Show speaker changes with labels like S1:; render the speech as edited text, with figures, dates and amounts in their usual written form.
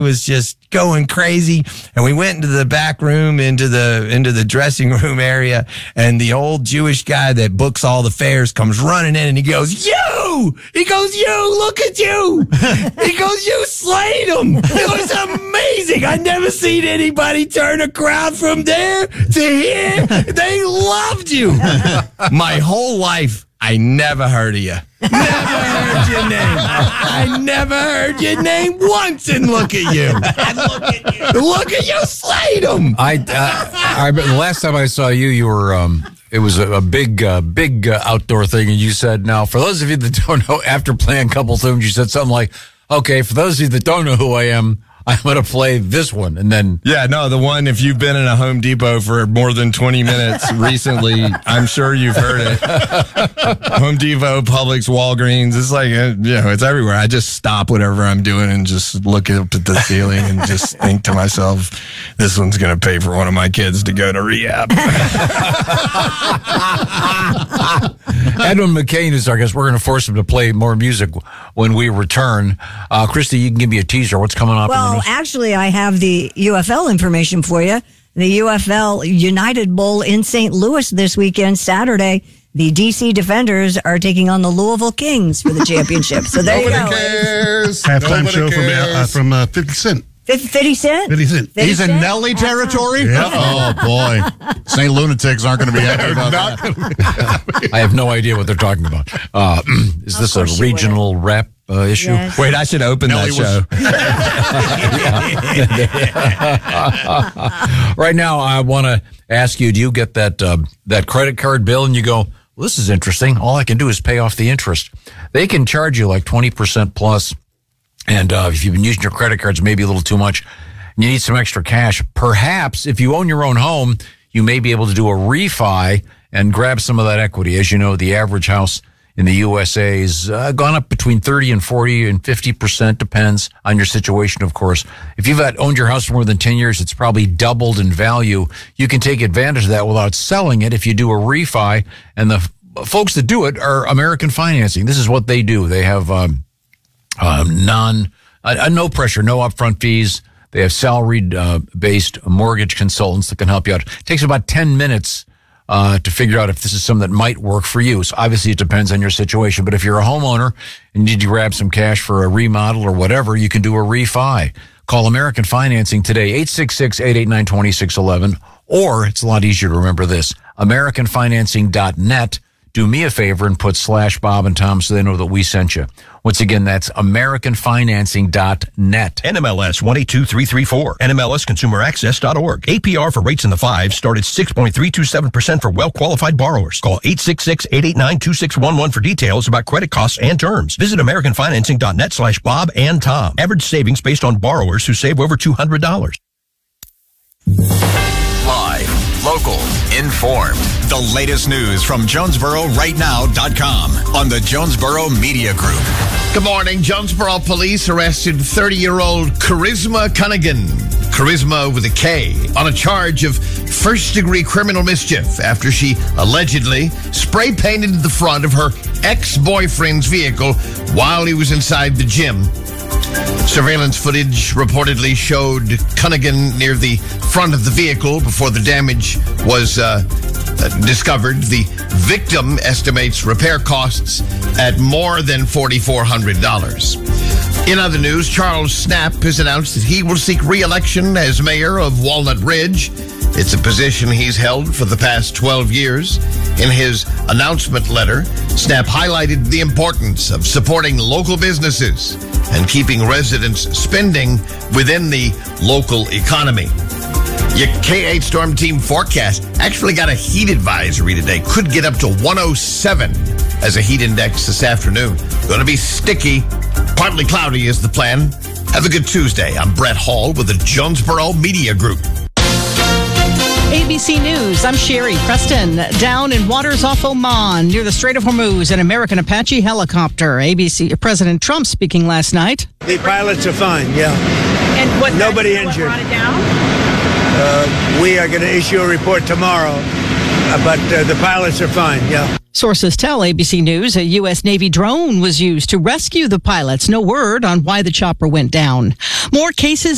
S1: was just going crazy, and we went into the back room, into the dressing room area, and the old Jewish guy that books all the fairs comes running in, and he goes, "You!" He goes, "You! Look at you!" He goes, "You slayed him!" It was amazing. I never seen anybody turn a crowd from there to here. They loved you. My whole life, I never heard of you. Never heard your name. I never heard your name once, and look at you. Look at you, slayed him.
S2: The last time I saw you, you were, it was a big outdoor thing, and you said, now, for those of you that don't know, after playing a couple tunes, you said something like, okay, for those of you that don't know who I am, I'm going to play this one, and then...
S1: Yeah, no, the one, if you've been in a Home Depot for more than 20 minutes recently, I'm sure you've heard it. Home Depot, Publix, Walgreens, it's like, it's everywhere. I just stop whatever I'm doing and just look up at the ceiling and just think to myself, this one's going to pay for one of my kids to go to rehab.
S2: Edwin McCain is our guest. We're going to force him to play more music when we return. Christy, you can give me a teaser. What's coming up?
S3: Well, actually, I have the UFL information for you. The UFL United Bowl in St. Louis this weekend, Saturday. The D.C. Defenders are taking on the Louisville Kings for the championship. So there
S4: Nobody
S3: you go.
S4: cares.
S5: Halftime
S4: Nobody
S5: show
S4: cares.
S5: from 50 Cent.
S3: 50 Cent?
S5: 50 Cent.
S4: He's in Nelly territory?
S5: Yeah.
S4: Oh, boy. St. Lunatics aren't going to be happy about that.
S2: I have no idea what they're talking about. Is this a regional rap issue?
S3: Yes.
S1: Wait, I should open
S4: Nelly
S1: that show.
S2: Right now, I want to ask you, do you get that credit card bill and you go, well, this is interesting. All I can do is pay off the interest. They can charge you like 20% plus. And if you've been using your credit cards maybe a little too much, and you need some extra cash, perhaps if you own your own home, you may be able to do a refi and grab some of that equity. As you know, the average house in the USA has gone up between 30 and 40 and 50%, depends on your situation, of course. If you've owned your house for more than 10 years, it's probably doubled in value. You can take advantage of that without selling it if you do a refi. And the folks that do it are American Financing. This is what they do. They have no pressure, no upfront fees. They have salaried based mortgage consultants that can help you out. It takes about 10 minutes to figure out if this is something that might work for you. So obviously it depends on your situation. But if you're a homeowner and you need to grab some cash for a remodel or whatever, you can do a refi. Call American Financing today, 866-889-2611. Or it's a lot easier to remember this, AmericanFinancing.net. Do me a favor and put /Bob and Tom so they know that we sent you. Once again, that's AmericanFinancing.net.
S6: NMLS 182334. NMLSConsumerAccess.org. APR for rates in the 5s start at 6.327% for well-qualified borrowers. Call 866-889-2611 for details about credit costs and terms. Visit AmericanFinancing.net /Bob and Tom. Average savings based on borrowers who save over $200.
S7: Live, local, informed. The latest news from JonesboroRightNow.com on the Jonesboro Media Group.
S4: Good morning. Jonesboro police arrested 30-year-old Charisma Cunningham, Charisma with a K, on a charge of first-degree criminal mischief after she allegedly spray-painted the front of her ex-boyfriend's vehicle while he was inside the gym. Surveillance footage reportedly showed Cunningham near the front of the vehicle before the damage was discovered. The victim estimates repair costs at more than $4,400. In other news, Charles Snapp has announced that he will seek re-election as mayor of Walnut Ridge. It's a position he's held for the past 12 years. In his announcement letter, Snapp highlighted the importance of supporting local businesses and keeping residents spending within the local economy. Your K8 Storm Team forecast actually got a heat advisory today. Could get up to 107 as a heat index this afternoon. Going to be sticky. Partly cloudy is the plan. Have a good Tuesday. I'm Brett Hall with the Jonesboro Media Group.
S8: ABC News, I'm Sherry Preston. Down in waters off Oman near the Strait of Hormuz, an American Apache helicopter. ABC President Trump speaking last night.
S9: The pilots are fine, yeah.
S8: And what?
S9: Nobody injured.
S8: What brought it down?
S9: We are going to issue a report tomorrow, but the pilots are fine, yeah.
S8: Sources tell ABC News a U.S. Navy drone was used to rescue the pilots. No word on why the chopper went down. More cases